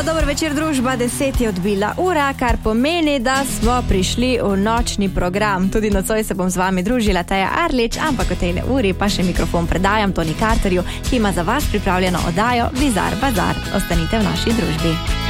dober večer družba, 10 je odbila ura, kar pomeni, da smo prišli v nočni program. Tudi nocoj se bom z vami družila Teja Arlič, ampak v tejle uri pa še mikrofon predajam Toni Carterju, ki ima za vas pripravljeno oddajo Bizar Bazar. Ostanite v naši družbi.